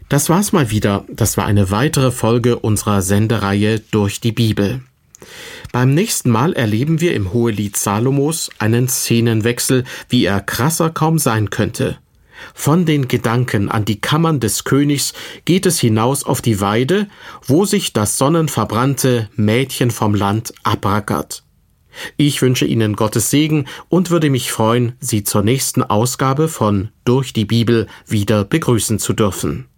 Das war's mal wieder. Das war eine weitere Folge unserer Sendereihe Durch die Bibel. Beim nächsten Mal erleben wir im Hohelied Salomos einen Szenenwechsel, wie er krasser kaum sein könnte. Von den Gedanken an die Kammern des Königs geht es hinaus auf die Weide, wo sich das sonnenverbrannte Mädchen vom Land abrackert. Ich wünsche Ihnen Gottes Segen und würde mich freuen, Sie zur nächsten Ausgabe von Durch die Bibel wieder begrüßen zu dürfen.